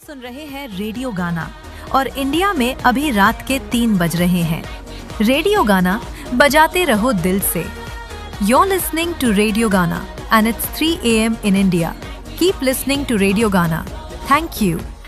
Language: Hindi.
सुन रहे हैं रेडियो गाना और इंडिया में अभी रात के 3 बज रहे हैं। रेडियो गाना बजाते रहो दिल से। You're listening to Radio Gana and it's 3 a.m. in India. Keep listening to Radio Gana. Thank you.